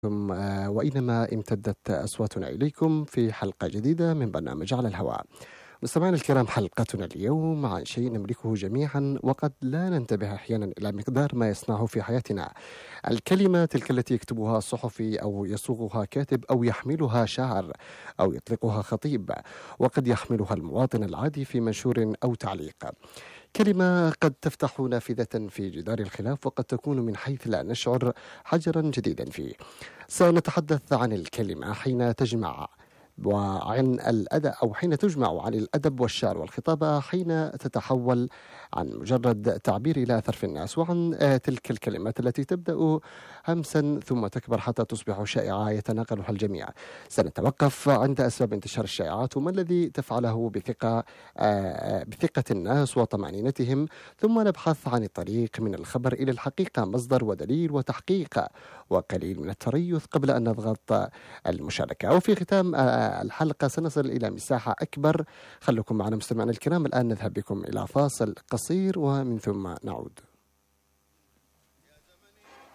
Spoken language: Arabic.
وأينما امتدت أصواتنا إليكم في حلقة جديدة من برنامج على الهواء. مستمعينا الكرام، حلقتنا اليوم عن شيء نملكه جميعا وقد لا ننتبه أحيانا إلى مقدار ما يصنعه في حياتنا. الكلمة تلك التي يكتبها صحفي أو يصوغها كاتب أو يحملها شاعر أو يطلقها خطيب، وقد يحملها المواطن العادي في منشور أو تعليق. كلمة قد تفتح نافذة في جدار الخلاف، وقد تكون من حيث لا نشعر حجرا جديدا فيه. سنتحدث عن الكلمة حين تجمع وعن الأدب، أو حين تجمع عن الأدب والشعر والخطابة، حين تتحول عن مجرد تعبير إلى أثر في الناس، وعن تلك الكلمات التي تبدأ همسا ثم تكبر حتى تصبح شائعة يتناقلها الجميع. سنتوقف عند أسباب انتشار الشائعات وما الذي تفعله بثقة الناس وطمأنينتهم، ثم نبحث عن الطريق من الخبر إلى الحقيقة، مصدر ودليل وتحقيق، وقليل من التريث قبل أن نضغط المشاركة. وفي ختام الحلقة سنصل إلى مساحة أكبر. خلكم معنا مستمعينا الكرام، الآن نذهب بكم إلى فاصل قصير ومن ثم نعود.